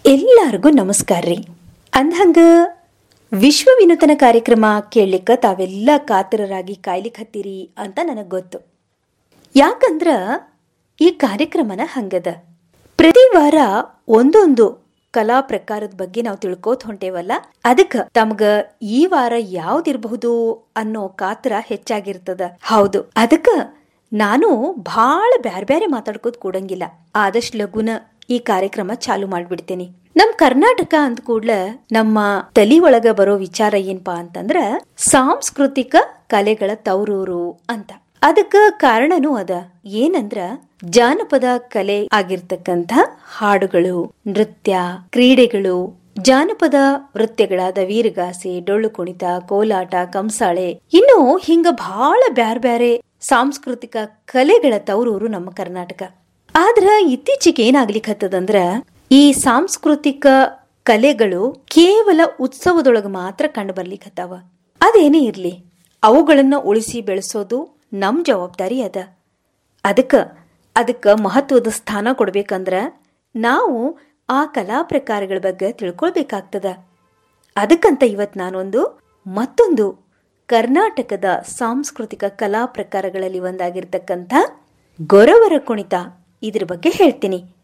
ಎಲ್ಲರಿಗೂ ನಮಸ್ಕಾರ ರೀ. ಅಂದ್ಹಂಗ ವಿಶ್ವ ವಿನೂತನ ಕಾರ್ಯಕ್ರಮ ಕೇಳಲಿಕ್ಕೆ ತಾವೆಲ್ಲ ಕಾತರರಾಗಿ ಕಾಯ್ಲಿಕ್ಕೆ ಹತ್ತೀರಿ ಅಂತ ನನಗೆ ಗೊತ್ತು. ಯಾಕಂದ್ರ ಈ ಕಾರ್ಯಕ್ರಮನ ಹಂಗದ, ಪ್ರತಿ ವಾರ ಒಂದೊಂದು ಕಲಾ ಪ್ರಕಾರದ ಬಗ್ಗೆ ನಾವು ತಿಳ್ಕೋತ ಹೊಂಟೇವಲ್ಲ, ಅದಕ್ಕೆ ತಮ್ಗ ಈ ವಾರ ಯಾವ್ದಿರಬಹುದು ಅನ್ನೋ ಕಾತರ ಹೆಚ್ಚಾಗಿರ್ತದ. ಹೌದು, ಅದಕ್ಕೆ ನಾನು ಭಾಳ ಬ್ಯಾರೆ ಬ್ಯಾರೆ ಮಾತಾಡ್ಕೋತ ಕೂಡಂಗಿಲ್ಲ. ಆದಷ್ಟು ಲಗುನ ಈ ಕಾರ್ಯಕ್ರಮ ಚಾಲು ಮಾಡ್ಬಿಡ್ತೇನೆ. ನಮ್ ಕರ್ನಾಟಕ ಅಂದ ಕೂಡ್ಲ ನಮ್ಮ ತಲಿ ಒಳಗ ಬರೋ ವಿಚಾರ ಏನ್ಪಾ ಅಂತಂದ್ರ ಸಾಂಸ್ಕೃತಿಕ ಕಲೆಗಳ ತವರೂರು ಅಂತ. ಅದಕ್ಕ ಕಾರಣನೂ ಅದ. ಏನಂದ್ರ ಜಾನಪದ ಕಲೆ ಆಗಿರ್ತಕ್ಕಂಥ ಹಾಡುಗಳು, ನೃತ್ಯ, ಕ್ರೀಡೆಗಳು, ಜಾನಪದ ನೃತ್ಯಗಳಾದ ವೀರಗಾಸೆ, ಡೊಳ್ಳು ಕುಣಿತ, ಕೋಲಾಟ, ಕಂಸಾಳೆ, ಇನ್ನು ಹಿಂಗ ಬಹಳ ಬ್ಯಾರೆ ಬ್ಯಾರೆ ಸಾಂಸ್ಕೃತಿಕ ಕಲೆಗಳ ತವರೂರು ನಮ್ಮ ಕರ್ನಾಟಕ. ಆದ್ರ ಇತ್ತೀಚೆಗೆ ಏನಾಗ್ಲಿಕ್ಕತ್ತದಂದ್ರ ಈ ಸಾಂಸ್ಕೃತಿಕ ಕಲೆಗಳು ಕೇವಲ ಉತ್ಸವದೊಳಗ ಮಾತ್ರ ಕಂಡು ಬರ್ಲಿಕ್ಕತ್ತಾವ. ಅದೇನೇ ಇರ್ಲಿ, ಅವುಗಳನ್ನ ಉಳಿಸಿ ಬೆಳೆಸೋದು ನಮ್ ಜವಾಬ್ದಾರಿ ಅದ. ಅದಕ್ಕ ಮಹತ್ವದ ಸ್ಥಾನ ಕೊಡ್ಬೇಕಂದ್ರ ನಾವು ಆ ಕಲಾ ಪ್ರಕಾರಗಳ ಬಗ್ಗೆ ತಿಳ್ಕೊಳ್ಬೇಕಾಗ್ತದ. ಅದಕ್ಕಂತ ಇವತ್ ನಾನೊಂದು ಮತ್ತೊಂದು ಕರ್ನಾಟಕದ ಸಾಂಸ್ಕೃತಿಕ ಕಲಾ ಪ್ರಕಾರಗಳಲ್ಲಿ ಒಂದಾಗಿರ್ತಕ್ಕಂಥ ಗೊರವರ ಕುಣಿತ ಇದ್ರ ಬಗ್ಗೆ ಹೇಳ್ತೀನಿ.